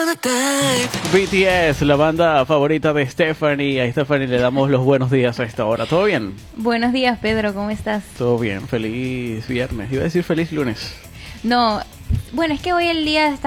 BTS, la banda favorita de Stephanie. A Stephanie le damos los buenos días a esta hora. ¿Todo bien? Buenos días, Pedro, ¿cómo estás? Todo bien, feliz viernes. Iba a decir feliz lunes. No, bueno, es que hoy el día está